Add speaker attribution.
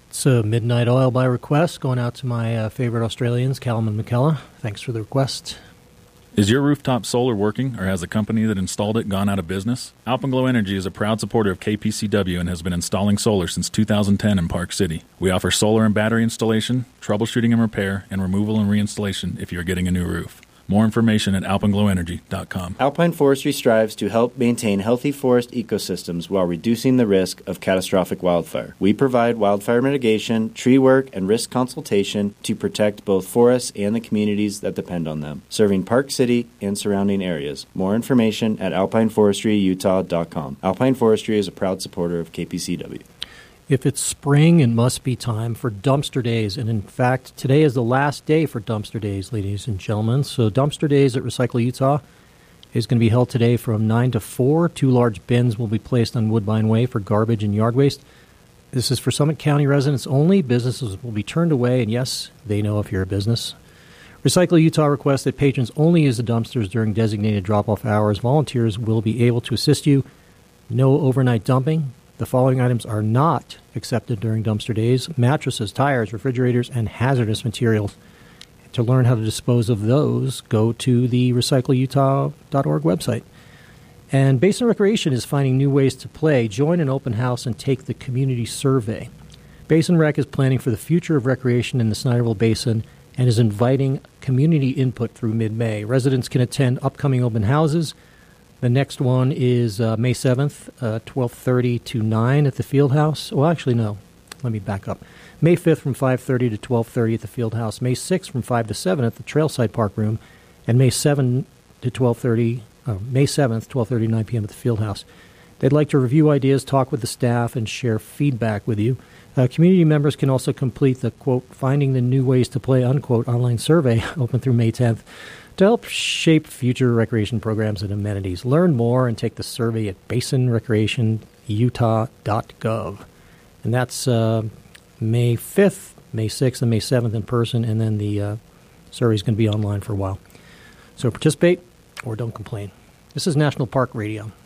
Speaker 1: It's a Midnight Oil by request, going out to my favorite Australians, Callum and McKellar. Thanks for the request.
Speaker 2: Is your rooftop solar working, or has the company that installed it gone out of business? Alpenglow Energy is a proud supporter of KPCW and has been installing solar since 2010 in Park City. We offer solar and battery installation, troubleshooting and repair, and removal and reinstallation if you're getting a new roof. More information at alpenglowenergy.com.
Speaker 3: Alpine Forestry strives to help maintain healthy forest ecosystems while reducing the risk of catastrophic wildfire. We provide wildfire mitigation, tree work, and risk consultation to protect both forests and the communities that depend on them, serving Park City and surrounding areas. More information at alpineforestryutah.com. Alpine Forestry is a proud supporter of KPCW.
Speaker 1: If it's spring, it must be time for dumpster days. And in fact, today is the last day for dumpster days, ladies and gentlemen. So dumpster days at Recycle Utah is going to be held today from 9 to 4. 2 large bins will be placed on Woodbine Way for garbage and yard waste. This is for Summit County residents only. Businesses will be turned away, and yes, they know if you're a business. Recycle Utah requests that patrons only use the dumpsters during designated drop-off hours. Volunteers will be able to assist you. No overnight dumping. The following items are not accepted during dumpster days: mattresses, tires, refrigerators, and hazardous materials. To learn how to dispose of those, go to the recycleutah.org website. And Basin Recreation is finding new ways to play. Join an open house and take the community survey. Basin Rec is planning for the future of recreation in the Snyderville Basin and is inviting community input through mid-May. Residents can attend upcoming open houses. The next one is May 7th, 12:30 to 9 at the Fieldhouse. Well, actually, no. Let me back up. May 5th from 5:30 to 12:30 at the Fieldhouse. May 6th from 5 to 7 at the Trailside Park Room. And May 7th, 12:30 to 9 p.m. at the Fieldhouse. They'd like to review ideas, talk with the staff, and share feedback with you. Community members can also complete the, quote, Finding the New Ways to Play, unquote, online survey open through May 10th. To help shape future recreation programs and amenities. Learn more and take the survey at basinrecreationutah.gov. And that's May 5th, May 6th, and May 7th in person, and then the survey is going to be online for a while. So participate or don't complain. This is National Park Radio.